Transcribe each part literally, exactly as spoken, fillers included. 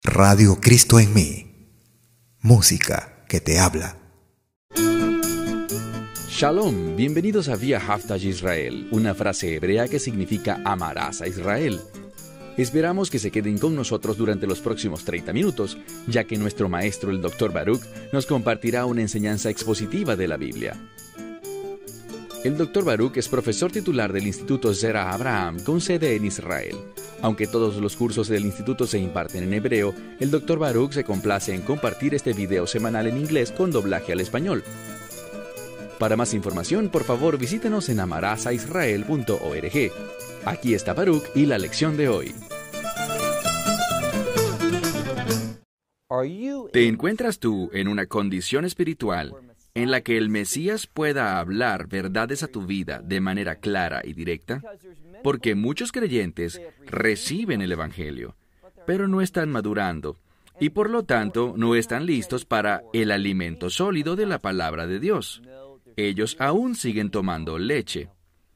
Radio Cristo en mí. Música que te habla. Shalom, bienvenidos a Vía Haftaj Israel, una frase hebrea que significa amarás a Israel. Esperamos que se queden con nosotros durante los próximos treinta minutos, ya que nuestro maestro, el doctor Baruch, nos compartirá una enseñanza expositiva de la Biblia. El doctor Baruch es profesor titular del Instituto Zera Abraham, con sede en Israel. Aunque todos los cursos del instituto se imparten en hebreo, el doctor Baruch se complace en compartir este video semanal en inglés con doblaje al español. Para más información, por favor, visítenos en amarás a israel punto org. Aquí está Baruch y la lección de hoy. ¿Te encuentras tú en una condición espiritual en la que el Mesías pueda hablar verdades a tu vida de manera clara y directa? Porque muchos creyentes reciben el Evangelio, pero no están madurando, y por lo tanto no están listos para el alimento sólido de la palabra de Dios. Ellos aún siguen tomando leche.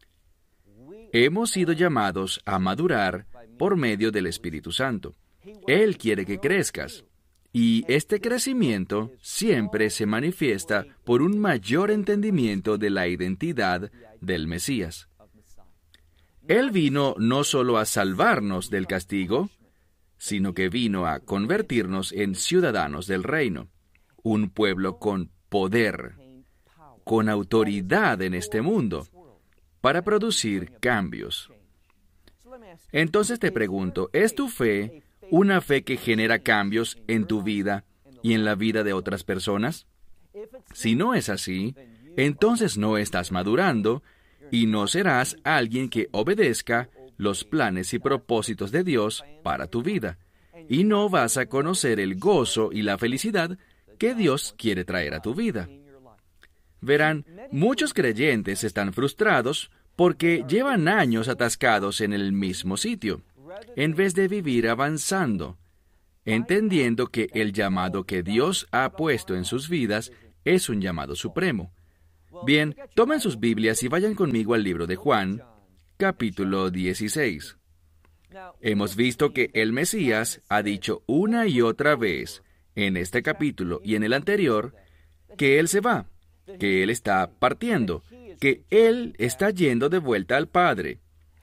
Hemos sido llamados a madurar por medio del Espíritu Santo. Él quiere que crezcas. Y este crecimiento siempre se manifiesta por un mayor entendimiento de la identidad del Mesías. Él vino no solo a salvarnos del castigo, sino que vino a convertirnos en ciudadanos del reino, un pueblo con poder, con autoridad en este mundo, para producir cambios. Entonces te pregunto, ¿es tu fe una fe que genera cambios en tu vida y en la vida de otras personas? Si no es así, entonces no estás madurando y no serás alguien que obedezca los planes y propósitos de Dios para tu vida, y no vas a conocer el gozo y la felicidad que Dios quiere traer a tu vida. Verán, muchos creyentes están frustrados porque llevan años atascados en el mismo sitio, en vez de vivir avanzando, entendiendo que el llamado que Dios ha puesto en sus vidas es un llamado supremo. Bien, tomen sus Biblias y vayan conmigo al libro de Juan, capítulo dieciséis. Hemos visto que el Mesías ha dicho una y otra vez, en este capítulo y en el anterior, que Él se va, que Él está partiendo, que Él está yendo de vuelta al Padre.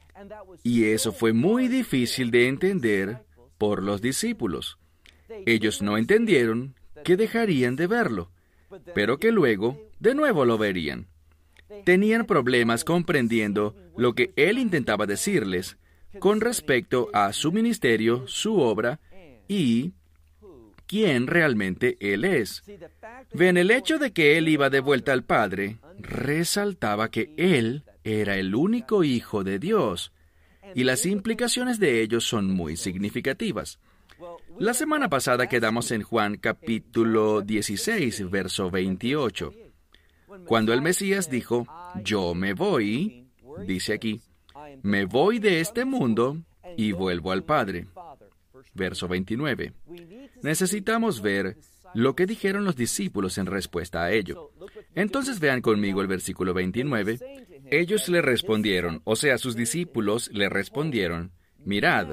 Y eso fue muy difícil de entender por los discípulos. Ellos no entendieron que dejarían de verlo, pero que luego de nuevo lo verían. Tenían problemas comprendiendo lo que Él intentaba decirles con respecto a su ministerio, su obra y quién realmente Él es. Ven, el hecho de que Él iba de vuelta al Padre resaltaba que Él era el único Hijo de Dios, y las implicaciones de ello son muy significativas. La semana pasada quedamos en Juan capítulo dieciséis, verso veintiocho, cuando el Mesías dijo, yo me voy, dice aquí, me voy de este mundo y vuelvo al Padre. Verso veintinueve. Necesitamos ver lo que dijeron los discípulos en respuesta a ello. Entonces vean conmigo el versículo veintinueve. Ellos le respondieron, o sea, sus discípulos le respondieron, mirad,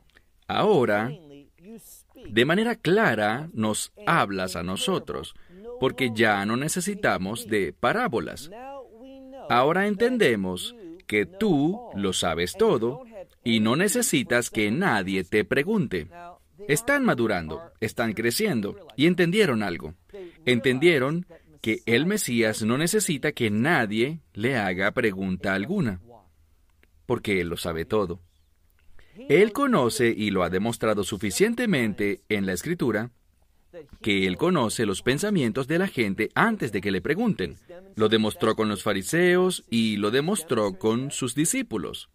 ahora, de manera clara, nos hablas a nosotros, porque ya no necesitamos de parábolas. Ahora entendemos que tú lo sabes todo y no necesitas que nadie te pregunte. Están madurando, están creciendo y entendieron algo. Entendieron que el Mesías no necesita que nadie le haga pregunta alguna, porque Él lo sabe todo. Él conoce, y lo ha demostrado suficientemente en la Escritura, que Él conoce los pensamientos de la gente antes de que le pregunten. Lo demostró con los fariseos y lo demostró con sus discípulos.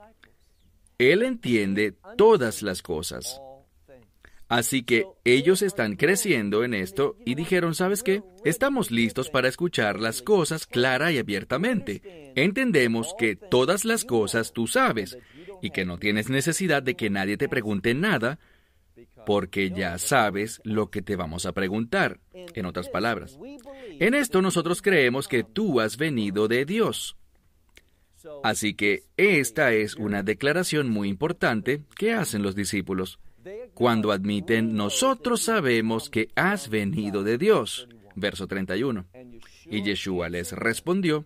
Él entiende todas las cosas. Así que ellos están creciendo en esto y dijeron, ¿sabes qué? Estamos listos para escuchar las cosas clara y abiertamente. Entendemos que todas las cosas tú sabes y que no tienes necesidad de que nadie te pregunte nada porque ya sabes lo que te vamos a preguntar. En otras palabras, en esto nosotros creemos que tú has venido de Dios. Así que esta es una declaración muy importante que hacen los discípulos. cuando admiten, nosotros sabemos que has venido de Dios. Verso treinta y uno. Y Yeshua les respondió,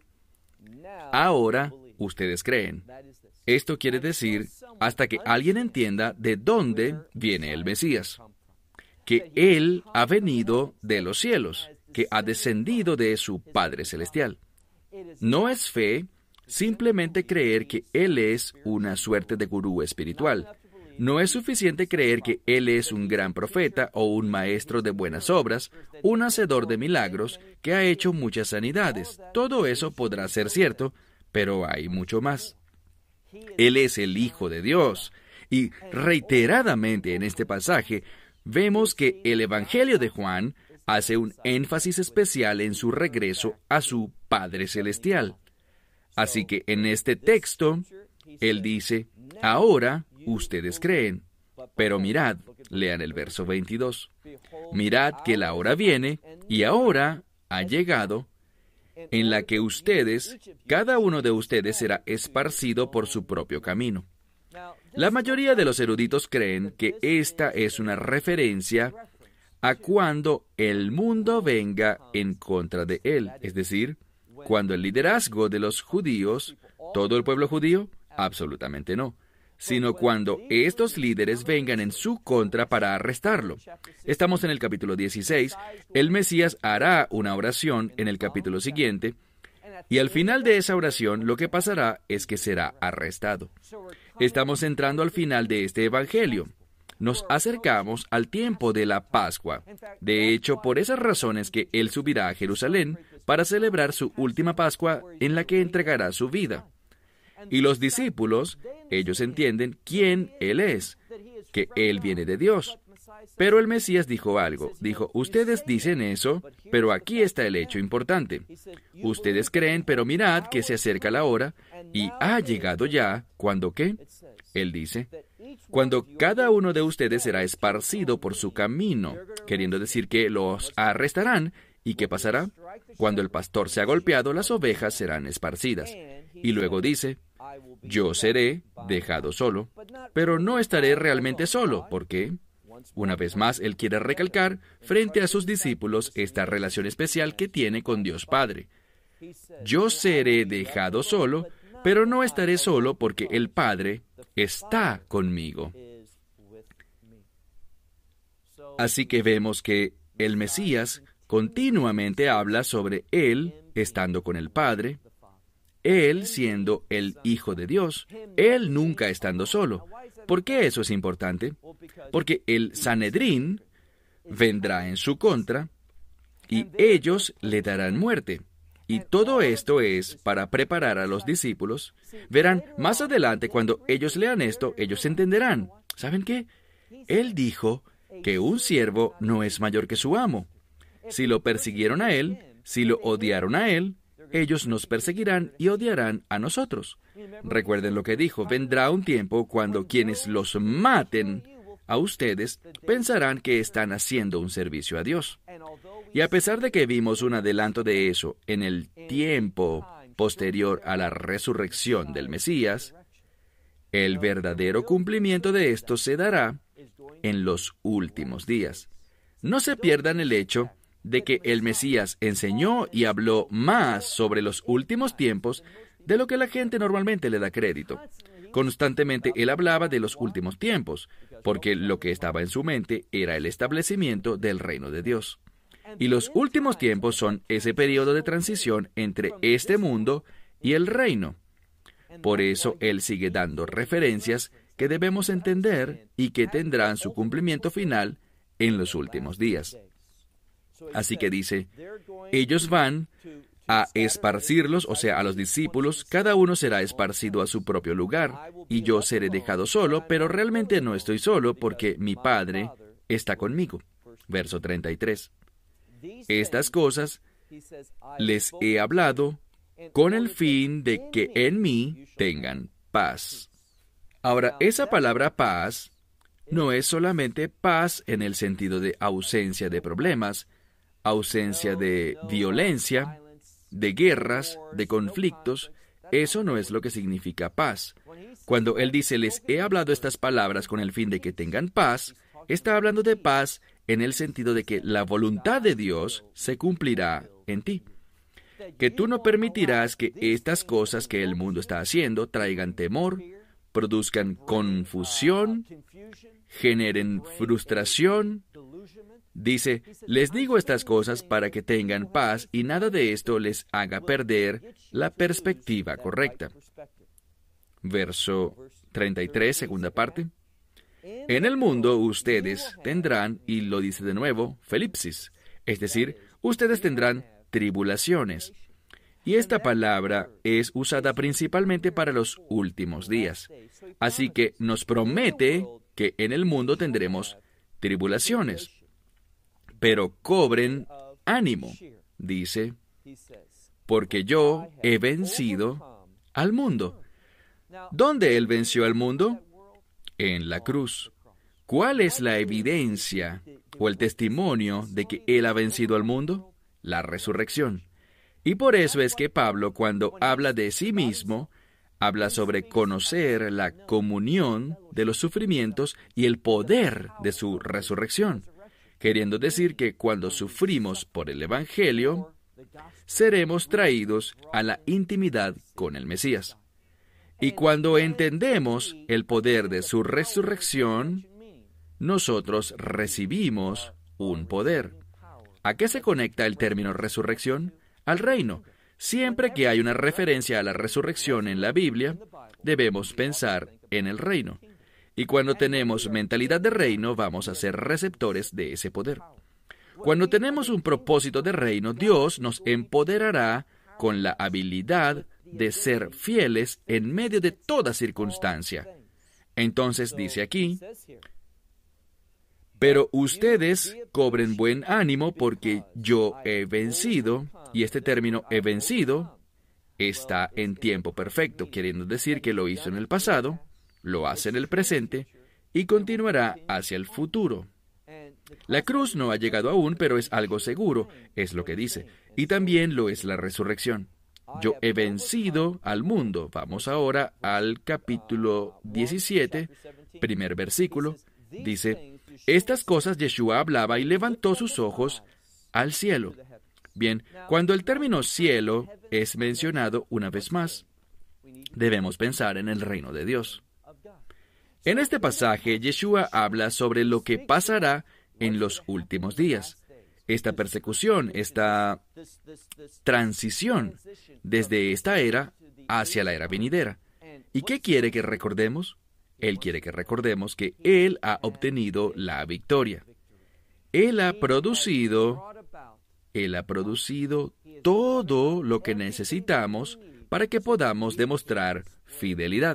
ahora ustedes creen. Esto quiere decir, hasta que alguien entienda de dónde viene el Mesías. Que Él ha venido de los cielos, que ha descendido de su Padre Celestial. No es fe simplemente creer que Él es una suerte de gurú espiritual. No es suficiente creer que Él es un gran profeta o un maestro de buenas obras, un hacedor de milagros que ha hecho muchas sanidades. Todo eso podrá ser cierto, pero hay mucho más. Él es el Hijo de Dios. Y reiteradamente en este pasaje vemos que el Evangelio de Juan hace un énfasis especial en su regreso a su Padre Celestial. Así que en este texto, Él dice, ahora ustedes creen. Pero mirad, lean el verso veintidós. Mirad que la hora viene, y ahora ha llegado, en la que ustedes, cada uno de ustedes será esparcido por su propio camino. La mayoría de los eruditos creen que esta es una referencia a cuando el mundo venga en contra de él, es decir, cuando el liderazgo de los judíos, todo el pueblo judío, absolutamente no, sino cuando estos líderes vengan en su contra para arrestarlo. Estamos en el capítulo dieciséis, el Mesías hará una oración en el capítulo siguiente, y al final de esa oración lo que pasará es que será arrestado. Estamos entrando al final de este evangelio. Nos acercamos al tiempo de la Pascua. De hecho, por esas razones que Él subirá a Jerusalén para celebrar su última Pascua en la que entregará su vida. Y los discípulos, ellos entienden quién Él es, que Él viene de Dios. Pero el Mesías dijo algo. Dijo, ustedes dicen eso, pero aquí está el hecho importante. Ustedes creen, pero mirad que se acerca la hora, y ha llegado ya, ¿cuándo qué? Él dice, cuando cada uno de ustedes será esparcido por su camino, queriendo decir que los arrestarán, ¿y qué pasará? Cuando el pastor sea golpeado, las ovejas serán esparcidas. Y luego dice, yo seré dejado solo, pero no estaré realmente solo. ¿Por qué? Una vez más, Él quiere recalcar frente a sus discípulos esta relación especial que tiene con Dios Padre. Yo seré dejado solo, pero no estaré solo porque el Padre está conmigo. Así que vemos que el Mesías continuamente habla sobre Él estando con el Padre, Él siendo el Hijo de Dios, Él nunca estando solo. ¿Por qué eso es importante? Porque el Sanedrín vendrá en su contra y ellos le darán muerte. Y todo esto es para preparar a los discípulos. Verán, más adelante cuando ellos lean esto, ellos entenderán. ¿Saben qué? Él dijo que un siervo no es mayor que su amo. Si lo persiguieron a él, si lo odiaron a él, ellos nos perseguirán y odiarán a nosotros. Recuerden lo que dijo, vendrá un tiempo cuando quienes los maten a ustedes pensarán que están haciendo un servicio a Dios. Y a pesar de que vimos un adelanto de eso en el tiempo posterior a la resurrección del Mesías, el verdadero cumplimiento de esto se dará en los últimos días. No se pierdan el hecho de que el Mesías enseñó y habló más sobre los últimos tiempos de lo que la gente normalmente le da crédito. Constantemente él hablaba de los últimos tiempos, porque lo que estaba en su mente era el establecimiento del reino de Dios. Y los últimos tiempos son ese periodo de transición entre este mundo y el reino. Por eso él sigue dando referencias que debemos entender y que tendrán su cumplimiento final en los últimos días. Así que dice, ellos van a esparcirlos, o sea, a los discípulos, cada uno será esparcido a su propio lugar, y yo seré dejado solo, pero realmente no estoy solo porque mi Padre está conmigo. Verso treinta y tres. Estas cosas les he hablado con el fin de que en mí tengan paz. Ahora, esa palabra paz no es solamente paz en el sentido de ausencia de problemas, ausencia de violencia, de guerras, de conflictos. Eso no es lo que significa paz. Cuando Él dice, les he hablado estas palabras con el fin de que tengan paz, está hablando de paz en el sentido de que la voluntad de Dios se cumplirá en ti. Que tú no permitirás que estas cosas que el mundo está haciendo traigan temor, produzcan confusión, generen frustración. Dice, les digo estas cosas para que tengan paz y nada de esto les haga perder la perspectiva correcta. Verso treinta y tres, segunda parte. En el mundo ustedes tendrán, y lo dice de nuevo, felipsis, es decir, ustedes tendrán tribulaciones. Y esta palabra es usada principalmente para los últimos días. Así que nos promete que en el mundo tendremos tribulaciones. Pero cobren ánimo, dice, porque yo he vencido al mundo. ¿Dónde Él venció al mundo? En la cruz. ¿Cuál es la evidencia o el testimonio de que Él ha vencido al mundo? La resurrección. Y por eso es que Pablo, cuando habla de sí mismo, habla sobre conocer la comunión de los sufrimientos y el poder de su resurrección, queriendo decir que cuando sufrimos por el Evangelio, seremos traídos a la intimidad con el Mesías. Y cuando entendemos el poder de su resurrección, nosotros recibimos un poder. ¿A qué se conecta el término resurrección? Al reino. Siempre que hay una referencia a la resurrección en la Biblia, debemos pensar en el reino. Y cuando tenemos mentalidad de reino, vamos a ser receptores de ese poder. Cuando tenemos un propósito de reino, Dios nos empoderará con la habilidad de ser fieles en medio de toda circunstancia. Entonces dice aquí, pero ustedes cobren buen ánimo porque yo he vencido, y este término he vencido está en tiempo perfecto, queriendo decir que lo hizo en el pasado, lo hace en el presente y continuará hacia el futuro. La cruz no ha llegado aún, pero es algo seguro, es lo que dice, y también lo es la resurrección. Yo he vencido al mundo. Vamos ahora al capítulo diecisiete, primer versículo. Dice, estas cosas Yeshua hablaba y levantó sus ojos al cielo. Bien, cuando el término cielo es mencionado una vez más, debemos pensar en el reino de Dios. En este pasaje, Yeshua habla sobre lo que pasará en los últimos días. Esta persecución, esta transición desde esta era hacia la era venidera. ¿Y qué quiere que recordemos? Él quiere que recordemos que Él ha obtenido la victoria. Él ha producido, Él ha producido todo lo que necesitamos para que podamos demostrar fidelidad.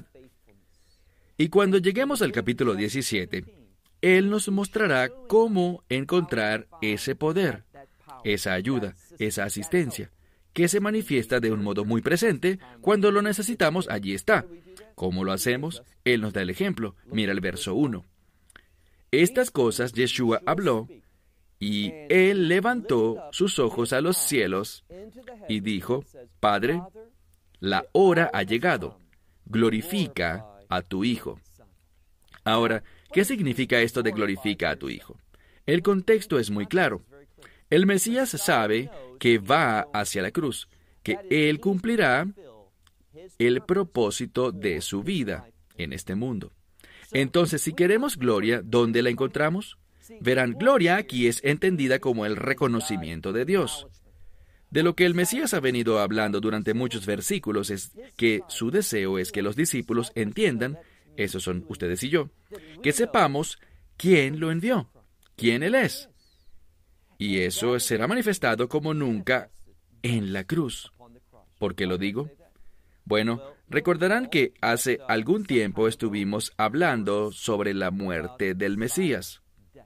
Y cuando lleguemos al capítulo diecisiete, Él nos mostrará cómo encontrar ese poder, esa ayuda, esa asistencia, que se manifiesta de un modo muy presente. Cuando lo necesitamos, allí está. ¿Cómo lo hacemos? Él nos da el ejemplo. Mira el verso uno. Estas cosas Yeshua habló, y Él levantó sus ojos a los cielos y dijo, Padre, la hora ha llegado. Glorifica a tu Hijo. Ahora, ¿qué significa esto de glorifica a tu Hijo? El contexto es muy claro. El Mesías sabe que va hacia la cruz, que Él cumplirá el propósito de su vida en este mundo. Entonces, si queremos gloria, ¿dónde la encontramos? Verán, gloria aquí es entendida como el reconocimiento de Dios. De lo que el Mesías ha venido hablando durante muchos versículos es que su deseo es que los discípulos entiendan, esos son ustedes y yo, que sepamos quién lo envió, quién Él es. Y eso será manifestado como nunca en la cruz. ¿Por qué lo digo? Bueno, recordarán que hace algún tiempo estuvimos hablando sobre la muerte del Mesías.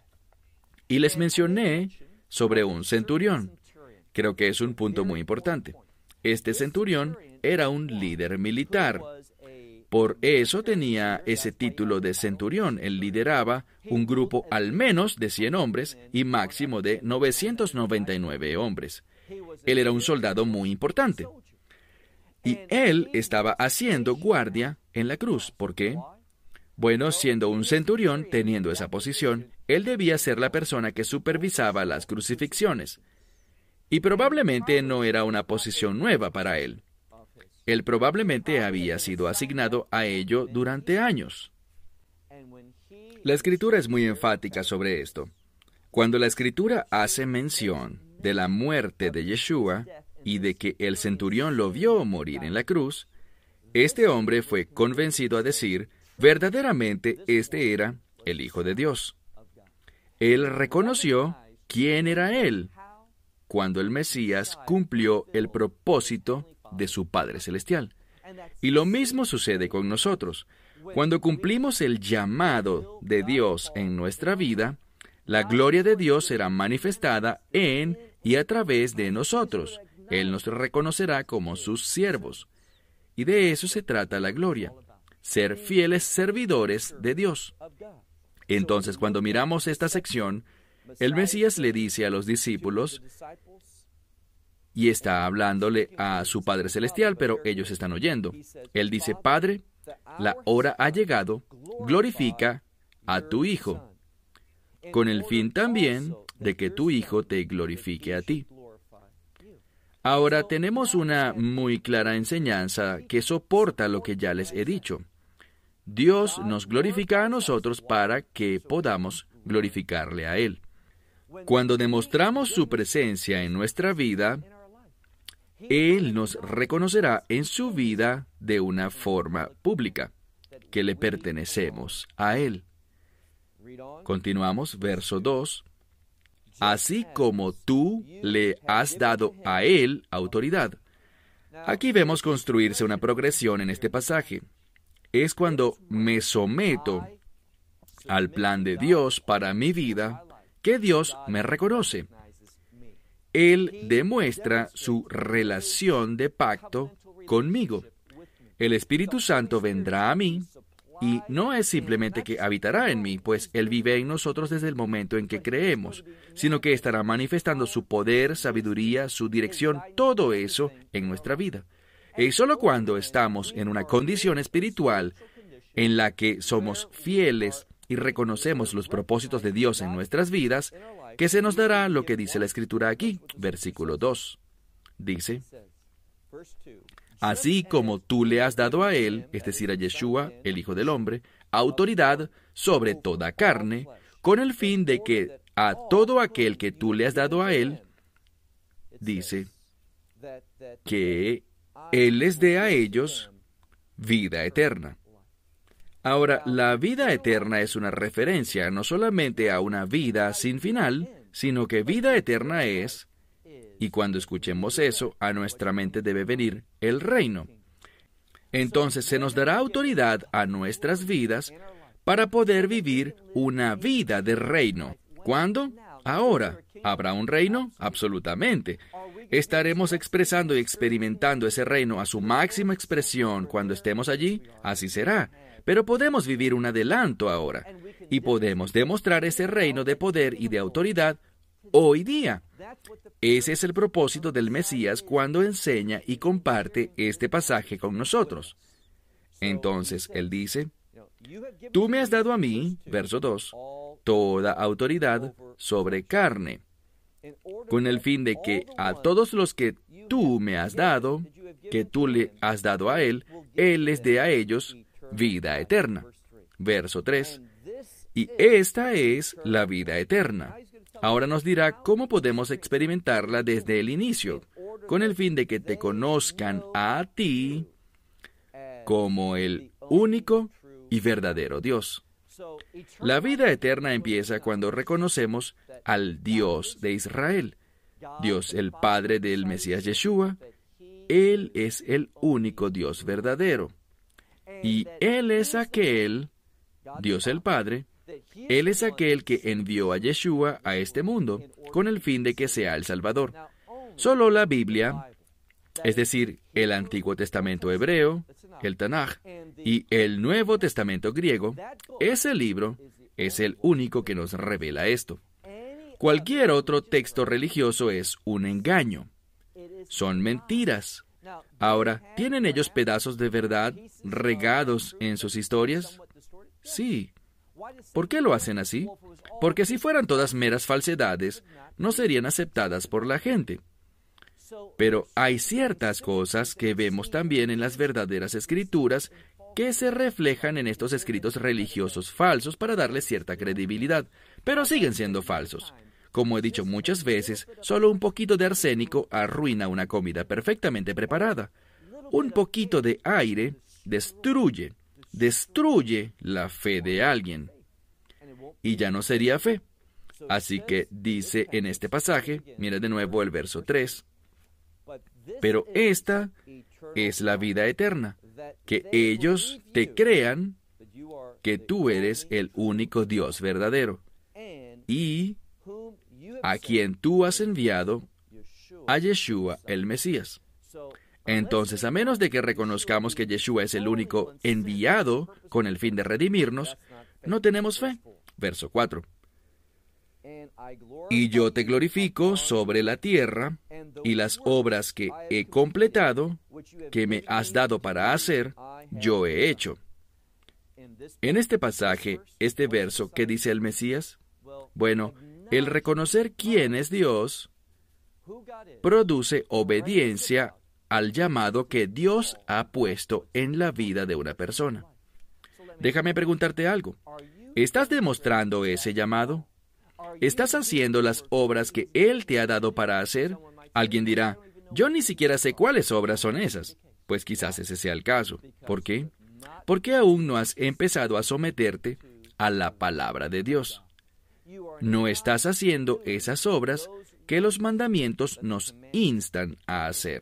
Y les mencioné sobre un centurión. Creo que es un punto muy importante. Este centurión era un líder militar. Por eso tenía ese título de centurión. Él lideraba un grupo al menos de cien hombres y máximo de novecientos noventa y nueve hombres. Él era un soldado muy importante. Y él estaba haciendo guardia en la cruz. ¿Por qué? Bueno, siendo un centurión, teniendo esa posición, él debía ser la persona que supervisaba las crucifixiones. Y probablemente no era una posición nueva para él. Él probablemente había sido asignado a ello durante años. La Escritura es muy enfática sobre esto. Cuando la Escritura hace mención de la muerte de Yeshua y de que el centurión lo vio morir en la cruz, este hombre fue convencido a decir, verdaderamente este era el Hijo de Dios. Él reconoció quién era él cuando el Mesías cumplió el propósito de su Padre Celestial. Y lo mismo sucede con nosotros. Cuando cumplimos el llamado de Dios en nuestra vida, la gloria de Dios será manifestada en y a través de nosotros. Él nos reconocerá como sus siervos. Y de eso se trata la gloria, ser fieles servidores de Dios. Entonces, cuando miramos esta sección, el Mesías le dice a los discípulos, y está hablándole a su Padre Celestial, pero ellos están oyendo. Él dice, Padre, la hora ha llegado, glorifica a tu Hijo, con el fin también de que tu Hijo te glorifique a ti. Ahora tenemos una muy clara enseñanza que soporta lo que ya les he dicho. Dios nos glorifica a nosotros para que podamos glorificarle a Él. Cuando demostramos su presencia en nuestra vida, Él nos reconocerá en su vida de una forma pública, que le pertenecemos a Él. Continuamos, verso dos. Así como tú le has dado a Él autoridad. Aquí vemos construirse una progresión en este pasaje. Es cuando me someto al plan de Dios para mi vida que Dios me reconoce. Él demuestra su relación de pacto conmigo. El Espíritu Santo vendrá a mí y no es simplemente que habitará en mí, pues Él vive en nosotros desde el momento en que creemos, sino que estará manifestando su poder, sabiduría, su dirección, todo eso en nuestra vida. Y solo cuando estamos en una condición espiritual en la que somos fieles y reconocemos los propósitos de Dios en nuestras vidas, que se nos dará lo que dice la Escritura aquí, versículo dos. Dice, así como tú le has dado a Él, es decir, a Yeshua, el Hijo del Hombre, autoridad sobre toda carne, con el fin de que a todo aquel que tú le has dado a Él, dice, que Él les dé a ellos vida eterna. Ahora, la vida eterna es una referencia no solamente a una vida sin final, sino que vida eterna es, y cuando escuchemos eso, a nuestra mente debe venir el reino. Entonces se nos dará autoridad a nuestras vidas para poder vivir una vida de reino. ¿Cuándo? Ahora. ¿Habrá un reino? Absolutamente. ¿Estaremos expresando y experimentando ese reino a su máxima expresión cuando estemos allí? Así será. Pero podemos vivir un adelanto ahora, y podemos demostrar ese reino de poder y de autoridad hoy día. Ese es el propósito del Mesías cuando enseña y comparte este pasaje con nosotros. Entonces, Él dice, tú me has dado a mí, verso dos, toda autoridad sobre carne, con el fin de que a todos los que tú me has dado, que tú le has dado a Él, Él les dé a ellos vida eterna. Verso tres. Y esta es la vida eterna. Ahora nos dirá cómo podemos experimentarla desde el inicio, con el fin de que te conozcan a ti como el único y verdadero Dios. La vida eterna empieza cuando reconocemos al Dios de Israel, Dios el Padre del Mesías Yeshua. Él es el único Dios verdadero. Y Él es aquel, Dios el Padre, Él es aquel que envió a Yeshua a este mundo con el fin de que sea el Salvador. Solo la Biblia, es decir, el Antiguo Testamento hebreo, el Tanaj, y el Nuevo Testamento griego, ese libro es el único que nos revela esto. Cualquier otro texto religioso es un engaño. Son mentiras. Ahora, ¿tienen ellos pedazos de verdad regados en sus historias? Sí. ¿Por qué lo hacen así? Porque si fueran todas meras falsedades, no serían aceptadas por la gente. Pero hay ciertas cosas que vemos también en las verdaderas escrituras que se reflejan en estos escritos religiosos falsos para darles cierta credibilidad, pero siguen siendo falsos. Como he dicho muchas veces, solo un poquito de arsénico arruina una comida perfectamente preparada. Un poquito de aire destruye, destruye la fe de alguien. Y ya no sería fe. Así que dice en este pasaje, mira de nuevo el verso tres, pero esta es la vida eterna, que ellos te crean que tú eres el único Dios verdadero y a quien tú has enviado, a Yeshua el Mesías. Entonces, a menos de que reconozcamos que Yeshua es el único enviado con el fin de redimirnos, no tenemos fe. Verso cuatro. Y yo te glorifico sobre la tierra, y las obras que he completado, que me has dado para hacer, yo he hecho. En este pasaje, este verso, ¿qué dice el Mesías? Bueno, el reconocer quién es Dios produce obediencia al llamado que Dios ha puesto en la vida de una persona. Déjame preguntarte algo. ¿Estás demostrando ese llamado? ¿Estás haciendo las obras que Él te ha dado para hacer? Alguien dirá, yo ni siquiera sé cuáles obras son esas. Pues quizás ese sea el caso. ¿Por qué? Porque aún no has empezado a someterte a la palabra de Dios. No estás haciendo esas obras que los mandamientos nos instan a hacer.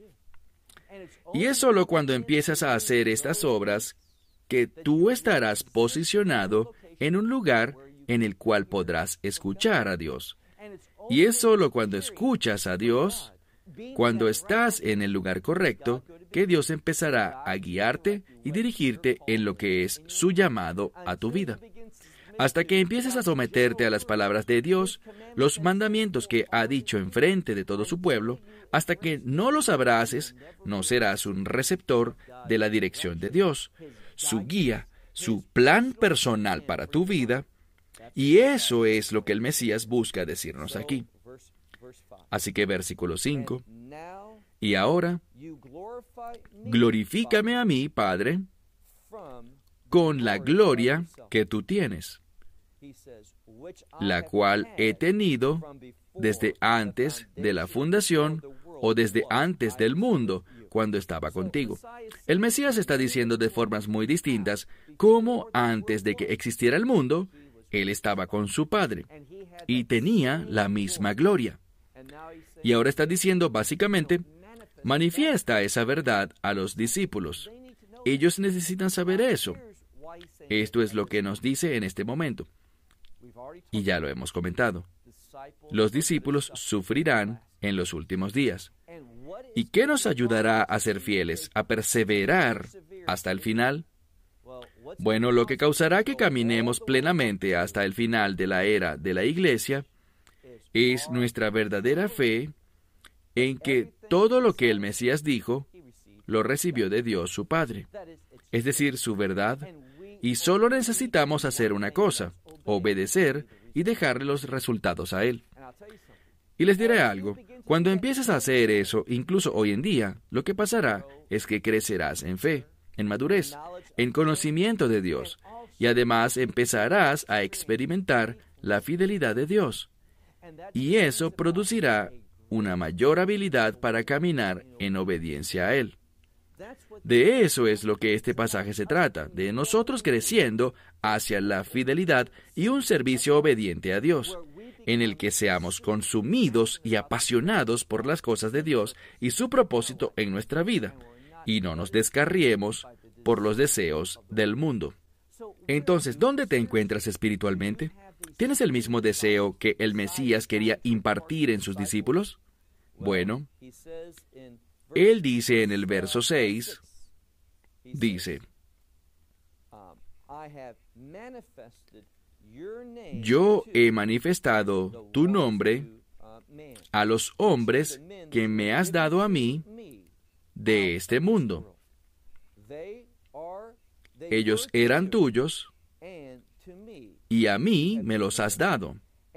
Y es solo cuando empiezas a hacer estas obras que tú estarás posicionado en un lugar en el cual podrás escuchar a Dios. Y es solo cuando escuchas a Dios, cuando estás en el lugar correcto, que Dios empezará a guiarte y dirigirte en lo que es su llamado a tu vida. Hasta que empieces a someterte a las palabras de Dios, los mandamientos que ha dicho enfrente de todo su pueblo, hasta que no los abraces, no serás un receptor de la dirección de Dios, su guía, su plan personal para tu vida, y eso es lo que el Mesías busca decirnos aquí. Así que versículo cinco, y ahora, glorifícame a mí, Padre, con la gloria que tú tienes, la cual he tenido desde antes de la fundación o desde antes del mundo, cuando estaba contigo. El Mesías está diciendo de formas muy distintas cómo antes de que existiera el mundo, Él estaba con su Padre y tenía la misma gloria. Y ahora está diciendo básicamente, manifiesta esa verdad a los discípulos. Ellos necesitan saber eso. Esto es lo que nos dice en este momento. Y ya lo hemos comentado. Los discípulos sufrirán en los últimos días. ¿Y qué nos ayudará a ser fieles, a perseverar hasta el final? Bueno, lo que causará que caminemos plenamente hasta el final de la era de la Iglesia es nuestra verdadera fe en que todo lo que el Mesías dijo lo recibió de Dios su Padre, es decir, su verdad, y solo necesitamos hacer una cosa, obedecer y dejarle los resultados a Él. Y les diré algo, cuando empieces a hacer eso, incluso hoy en día, lo que pasará es que crecerás en fe, en madurez, en conocimiento de Dios, y además empezarás a experimentar la fidelidad de Dios. Y eso producirá una mayor habilidad para caminar en obediencia a Él. De eso es lo que este pasaje se trata, de nosotros creciendo hacia la fidelidad y un servicio obediente a Dios, en el que seamos consumidos y apasionados por las cosas de Dios y su propósito en nuestra vida, y no nos descarriemos por los deseos del mundo. Entonces, ¿dónde te encuentras espiritualmente? ¿Tienes el mismo deseo que el Mesías quería impartir en sus discípulos? Bueno, Él dice en el verso seis, dice, yo he manifestado tu nombre a los hombres que me has dado a mí de este mundo. Ellos eran tuyos y a mí me los has dado,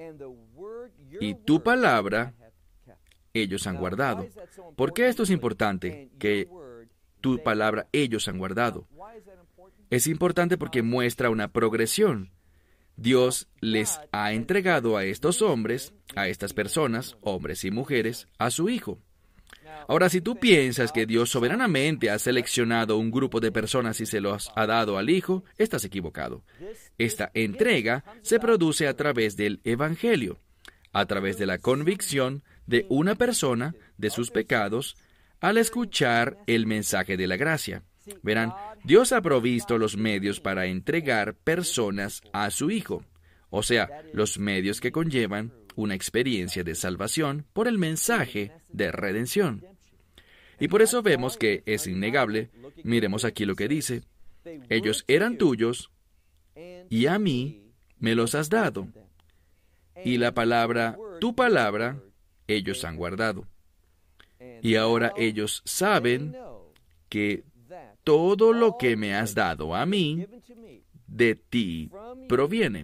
y tu palabra ellos han guardado. ¿Por qué esto es importante? Que tu palabra ellos han guardado. Es importante porque muestra una progresión. Dios les ha entregado a estos hombres, a estas personas, hombres y mujeres, a su Hijo. Ahora, si tú piensas que Dios soberanamente ha seleccionado un grupo de personas y se los ha dado al Hijo, estás equivocado. Esta entrega se produce a través del Evangelio, a través de la convicción de una persona de sus pecados al escuchar el mensaje de la gracia. Verán, Dios ha provisto los medios para entregar personas a su Hijo, o sea, los medios que conllevan una experiencia de salvación por el mensaje de redención. Y por eso vemos que es innegable. Miremos aquí lo que dice: ellos eran tuyos, y a mí me los has dado. Y la palabra, tu palabra, ellos han guardado. Y ahora ellos saben que todo lo que me has dado a mí, de ti proviene.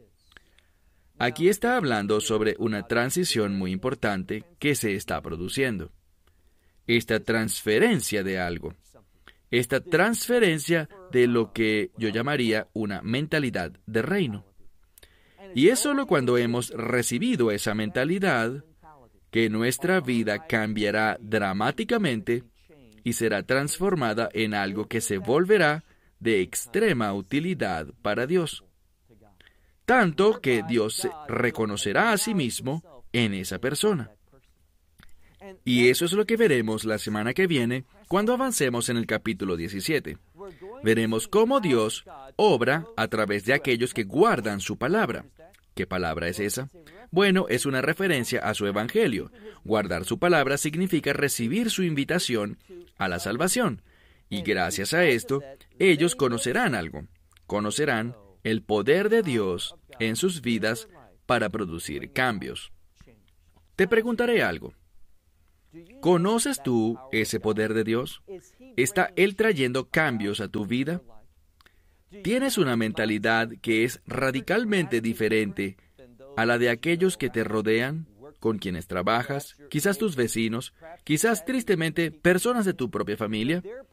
Aquí está hablando sobre una transición muy importante que se está produciendo. Esta transferencia de algo. Esta transferencia de lo que yo llamaría una mentalidad de reino. Y es solo cuando hemos recibido esa mentalidad que nuestra vida cambiará dramáticamente y será transformada en algo que se volverá de extrema utilidad para Dios. Tanto que Dios se reconocerá a sí mismo en esa persona. Y eso es lo que veremos la semana que viene cuando avancemos en el capítulo diecisiete. Veremos cómo Dios obra a través de aquellos que guardan su palabra. ¿Qué palabra es esa? Bueno, es una referencia a su Evangelio. Guardar su palabra significa recibir su invitación a la salvación. Y gracias a esto, ellos conocerán algo. Conocerán el poder de Dios en sus vidas para producir cambios. Te preguntaré algo. ¿Conoces tú ese poder de Dios? ¿Está Él trayendo cambios a tu vida? ¿Tienes una mentalidad que es radicalmente diferente a la de aquellos que te rodean, con quienes trabajas, quizás tus vecinos, quizás tristemente personas de tu propia familia?